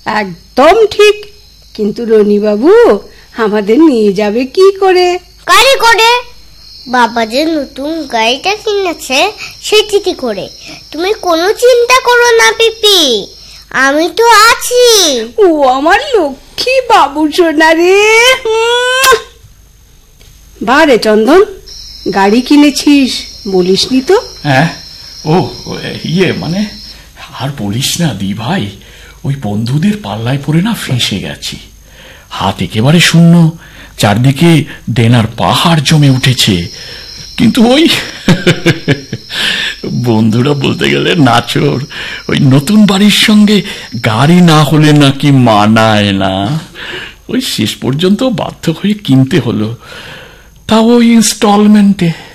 একদম ঠিক। কিন্তু রনি বাবু আমাদের নিয়ে যাবে কি করে? গাড়ি করে। বাবা যে নতুন গাড়িটা কিনেছে সেটিতে করে। তুমি কোনো চিন্তা করো না পিপি, আমি তো আছি। ও আমার লক্ষ্মী বাবু সোনা রে। বারে চন্দন, গাড়ি কিনেছিস বলিসনি তো? হ্যাঁ, ও মানে আর বলিস না দি ভাই, ওই বন্ধুদের পাল্লায় পড়ে না ফেঁসে গেছি। হাত একেবারে শূন্য, চারদিকে দেনার পাহাড় জমে উঠেছে। কিন্তু ওই বন্ধুরা বলতে গেলে নাচোর, ওই নতুন বাড়ির সঙ্গে গাড়ি না হলে নাকি মানায় না। ওই শেষ পর্যন্ত বাধ্য হয়ে কিনতে হলো, তাও ওই ইনস্টলমেন্টে।